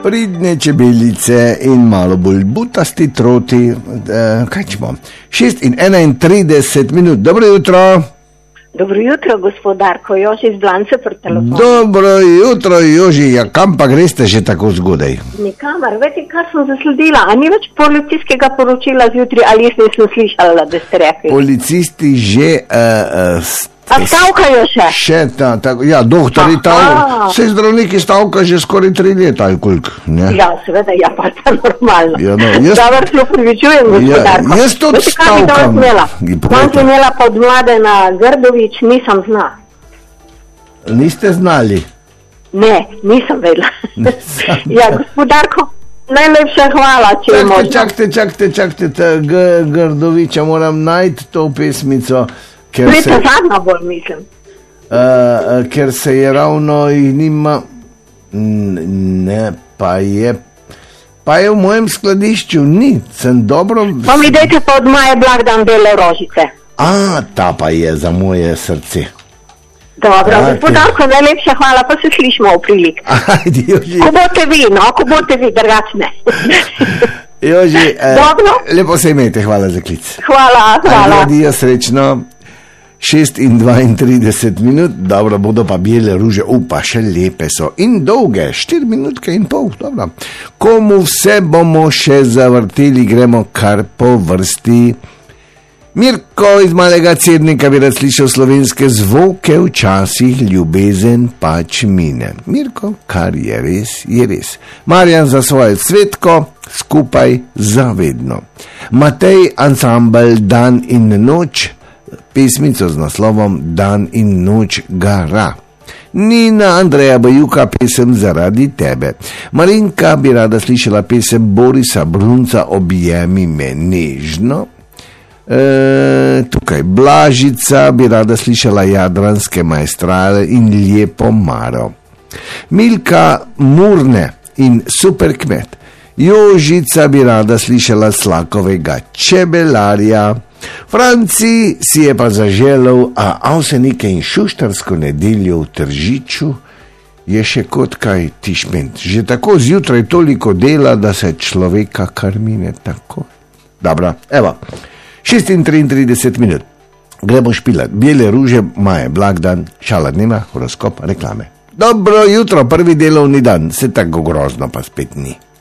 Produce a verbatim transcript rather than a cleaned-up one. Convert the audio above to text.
Pridne čebelice in malo bolj butasti troti. Uh, kaj ćemo? šest in enaintrideset minut. Dobro jutro. Dobro jutro, gospod Darko, Joži iz Blance pri telefonu. Dobro jutro, Joži. Ja, kam pa greste že tako zgodaj? Nikamor. Vete, kaj sem zasledila? A ni več policijskega poročila zjutraj, ali jaz nisem slišala, da ste rekli? Policisti že... Uh, uh, A stavkajo še? Še, ta, ta, ja, doktori stavkajo. Vse zdravniki stavkajo že skoraj tri leta, ali koliko, ne? Ja, seveda, ja, pa to normalno. Ja, no, jaz... Dobar, se upravičujem, gospodarko. Ja, jaz tudi stavkam. Mam sem imela pod Mladena Grdović, nisem zna. Niste znali? Ne, nisem vedela. Ja, gospodarko, najlepša hvala, če je možno. Čakajte, čakajte, čakajte, Grdovića moram najti to pesmico. Ker se, zadnja bolj mislim. Uh, ker se je ravno jih nima, ne, pa je, pa je v mojem skladišču, ni, sem dobro... Pa mi dajte pa od Maje Blagdan Bele rožice. A, ta pa je za moje srce. Dobro, ja, gospodarko, najlepša hvala, pa se slišimo v prilik. Ajde, Joži. Ko boste vi, no, ko boste vi, drugačne. Joži, eh, lepo se imejte, hvala za klic. Hvala, hvala. Adijo, srečno. šest in dvaintrideset minut, dobro, bodo pa bele ruže, upa, še lepe so in dolge, štiri minutke in pol, dobro. Komu vse bomo še zavrteli, gremo kar po vrsti. Mirko iz Malega Cernika bi rad slišal slovenske zvoke, včasih ljubezen pač mine. Mirko, kar je res, je res. Marjan za svoje Cvetko, skupaj zavedno. Matej, ansambel Dan in noč, pesmico z naslovom Dan in noč gara. Nina Andreja Bajuka, pesem Zaradi tebe. Marinka bi rada slišala pesem Borisa Brunca Objemi me nežno. E, tukaj Blažica bi rada slišala Jadranske maestrale in Lijepo Maro. Milka Murne in Super kmet. Jožica bi rada slišala Slakovega čebelarja. Franci si je pa zaželel, a Avsenike in šuštarsko nedeljo v Tržiču je še kot kaj tišment. Že tako zjutraj toliko dela, da se človeka kar mine tako. Dobro, evo, šest in triintrideset minut. Gremo špilat. Bele ruže, Maje Blagdan, šala dneva, horoskop, reklame. Dobro jutro, prvi delovni dan, se tako grozno pa spet ni.